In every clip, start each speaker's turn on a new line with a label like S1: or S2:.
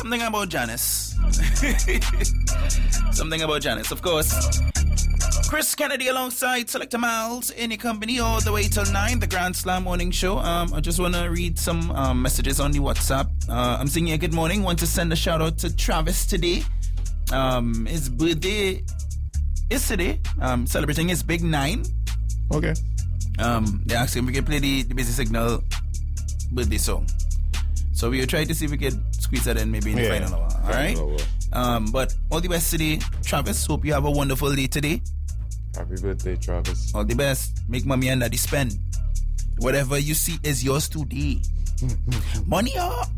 S1: something about Janice. Something about Janice, of course. Chris Kennedy alongside Selector Miles in your company all the way till 9, the Grand Slam Morning Show. I just want to read some messages on the WhatsApp. I'm saying good morning. Want to send a shout out to Travis today. His birthday is today. Celebrating his big 9.
S2: Okay.
S1: They asked him if we could play the Busy Signal birthday song. So we will try to see if we could squeeze that in maybe in the final hour. Alright? But all the best today, Travis. Hope you have a wonderful day today.
S2: Happy birthday, Travis.
S1: All the best. Make mommy and daddy spend. Whatever you see is yours today. Money up.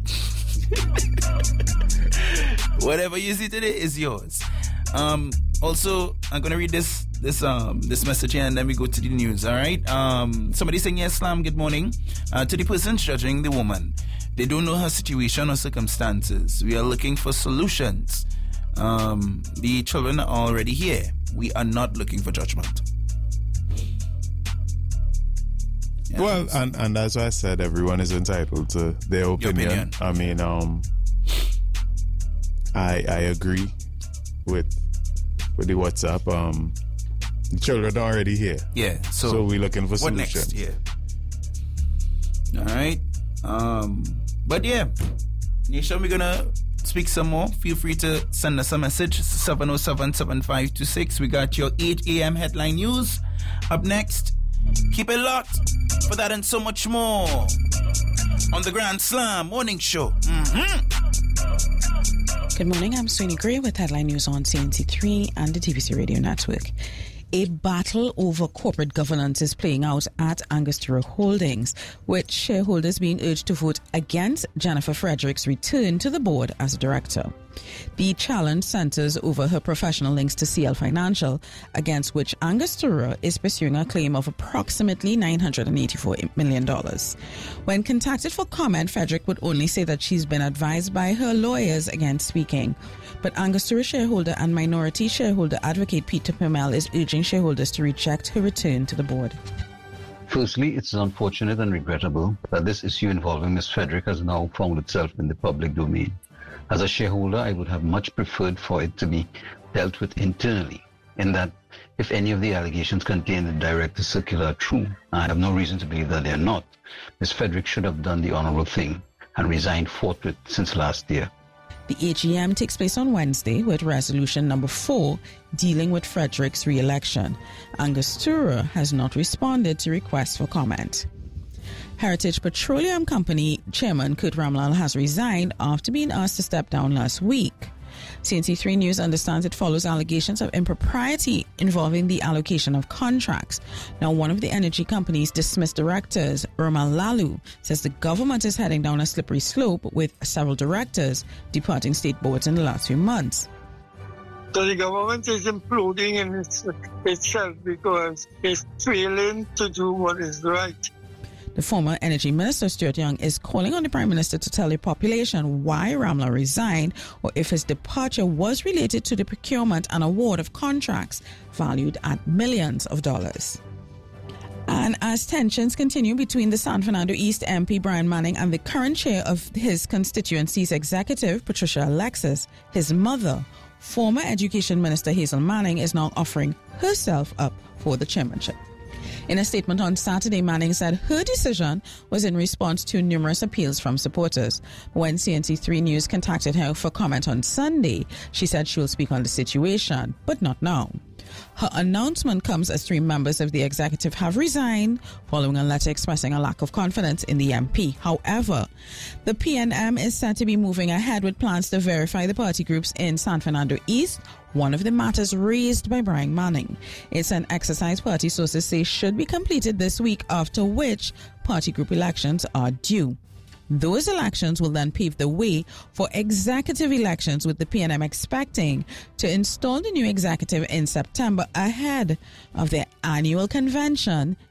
S1: Whatever you see today is yours. Also, I'm gonna read this message here and then we go to the news. All right. Somebody saying yes, Slam. Good morning. To the person judging the woman, they don't know her situation or circumstances. We are looking for solutions. The children are already here. We are not looking for judgment. Yeah.
S2: Well, and as I said, everyone is entitled to their opinion. I mean, I agree with the WhatsApp. The children are already here.
S1: Yeah.
S2: So we're looking for solutions.
S1: What next? Yeah. All right. But yeah, Nation, we're gonna speak some more. Feel free to send us a message. 707-7526. We got your 8 a.m. headline news up next. Keep it locked for that and so much more on the Grand Slam Morning Show.
S3: Good morning, I'm Sweeney Gray with headline news on CNC3 and the TVC Radio Network. A battle over corporate governance is playing out at Angostura Holdings, with shareholders being urged to vote against Jennifer Frederick's return to the board as a director. The challenge centers over her professional links to CL Financial, against which Angostura is pursuing a claim of approximately $984 million. When contacted for comment, Frederick would only say that she's been advised by her lawyers against speaking. But Angostura shareholder and minority shareholder advocate Peter Pirmel is urging shareholders to reject her return to the board.
S4: Firstly, it's unfortunate and regrettable that this issue involving Ms. Frederick has now found itself in the public domain. As a shareholder, I would have much preferred for it to be dealt with internally, in that if any of the allegations contained in the director's circular are true, I have no reason to believe that they are not, Ms. Frederick should have done the honorable thing and resigned forthwith since last year.
S3: The AGM takes place on Wednesday with resolution number 4 dealing with Frederick's re-election. Angostura has not responded to requests for comment. Heritage Petroleum Company Chairman Kurt Ramlal has resigned after being asked to step down last week. CNC3 News understands it follows allegations of impropriety involving the allocation of contracts. Now, one of the energy company's dismissed directors, Romal Lalu, says the government is heading down a slippery slope with several directors departing state boards in the last few months.
S5: So the government is imploding in itself because it's failing to do what is right.
S3: The former Energy Minister, Stuart Young, is calling on the Prime Minister to tell the population why Ramlal resigned or if his departure was related to the procurement and award of contracts valued at millions of dollars. And as tensions continue between the San Fernando East MP Brian Manning and the current chair of his constituency's executive, Patricia Alexis, his mother, former Education Minister Hazel Manning, is now offering herself up for the chairmanship. In a statement on Saturday, Manning said her decision was in response to numerous appeals from supporters. When CNC3 News contacted her for comment on Sunday, she said she will speak on the situation, but not now. Her announcement comes as 3 members of the executive have resigned following a letter expressing a lack of confidence in the MP. However, the PNM is said to be moving ahead with plans to verify the party groups in San Fernando East, one of the matters raised by Brian Manning. It's an exercise party sources say should be completed this week, after which party group elections are due. Those elections will then pave the way for executive elections, with the PNM expecting to install the new executive in September ahead of their annual convention